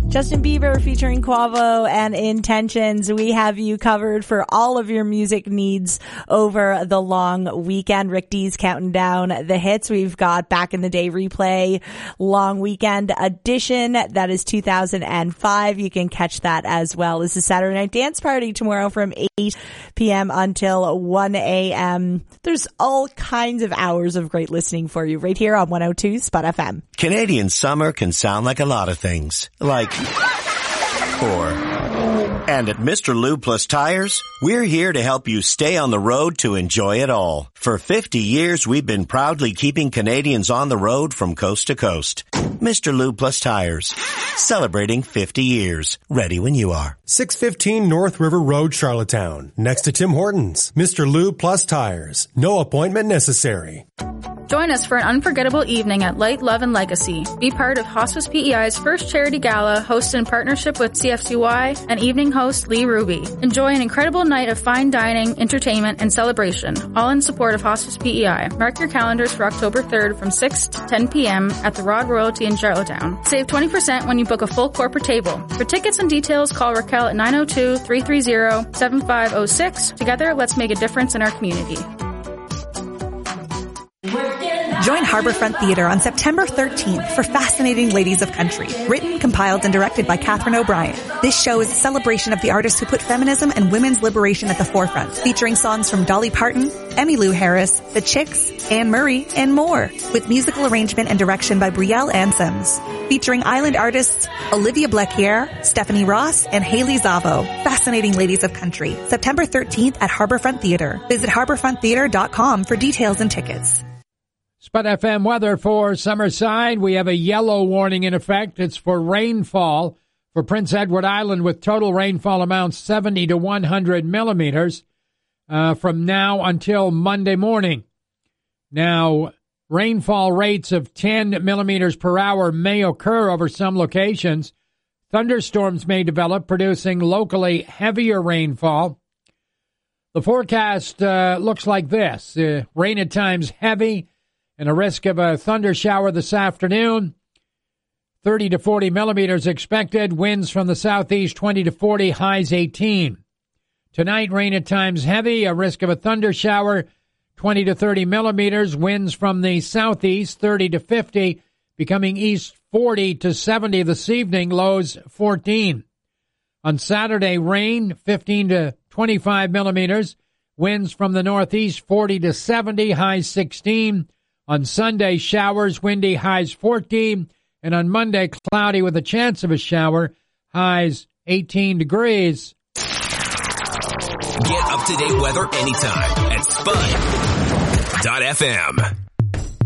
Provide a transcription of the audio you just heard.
Justin Bieber featuring Quavo and Intentions. We have you covered for all of your music needs over the long weekend. Rick D's counting down the hits. We've got Back in the Day replay, long weekend edition. That is 2005. You can catch that as well. This is Saturday Night Dance Party tomorrow from 8 p.m. until 1 a.m. There's all kinds of hours of great listening for you right here on 102 Spot FM. Canadian summer can sound like a lot of things. Like, and at Mr. Lube Plus Tires, we're here to help you stay on the road to enjoy it all. For 50 years, we've been proudly keeping Canadians on the road from coast to coast. Mr. Lube Plus Tires, celebrating 50 years. Ready when you are. 615 North River Road, Charlottetown, next to Tim Hortons. Mr. Lube Plus Tires. No appointment necessary. Join us for an unforgettable evening at Light, Love, and Legacy. Be part of Hospice PEI's first charity gala, hosted in partnership with CFCY and evening host Lee Ruby. Enjoy an incredible night of fine dining, entertainment, and celebration, all in support of Hospice PEI. Mark your calendars for October 3rd from 6 to 10 p.m. at the Rod Royalty in Charlottetown. Save 20% when you book a full corporate table. For tickets and details, call Raquel at 902-330-7506. Together, let's make a difference in our community. Join Harbourfront Theatre on September 13th for Fascinating Ladies of Country, written, compiled, and directed by Catherine O'Brien. This show is a celebration of the artists who put feminism and women's liberation at the forefront, featuring songs from Dolly Parton, Emmylou Harris, The Chicks, Anne Murray, and more, with musical arrangement and direction by Brielle Ansems. Featuring island artists Olivia Blequier, Stephanie Ross, and Haley Zavo. Fascinating Ladies of Country, September 13th at Harbourfront Theatre. Visit harbourfronttheatre.com for details and tickets. Spot FM weather for Summerside. We have a yellow warning in effect. It's for rainfall for Prince Edward Island, with total rainfall amounts 70 to 100 millimeters from now until Monday morning. Now, rainfall rates of 10 millimeters per hour may occur over some locations. Thunderstorms may develop, producing locally heavier rainfall. The forecast looks like this. Rain at times heavy, and a risk of a thunder shower this afternoon. 30 to 40 millimeters expected. Winds from the southeast 20 to 40, highs 18. Tonight, rain at times heavy, a risk of a thunder shower, 20 to 30 millimeters. Winds from the southeast 30 to 50, becoming east 40 to 70 this evening, lows 14. On Saturday, rain 15 to 25 millimeters. Winds from the northeast 40 to 70, highs 16. On Sunday, showers, windy, highs 14. And on Monday, cloudy with a chance of a shower, highs 18 degrees. Get up-to-date weather anytime at Spud.fm.